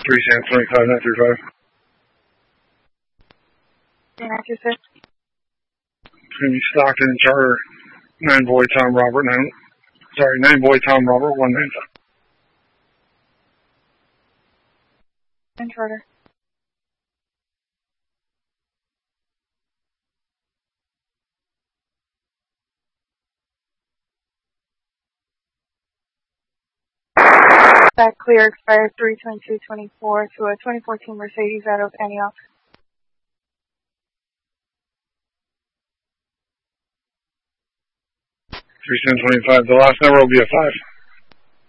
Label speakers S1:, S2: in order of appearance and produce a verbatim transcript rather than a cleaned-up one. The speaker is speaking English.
S1: Three Sam twenty-five nine three five.
S2: nine two six.
S1: It's going to be Stockton Charter nine boy Tom Robert nine. Sorry, nine boy Tom Robert one nine five.
S2: And Charter. That clear expires three twenty-two twenty-four to a twenty fourteen Mercedes out of Antioch.
S1: Three Sam twenty-five. The last number will be a five.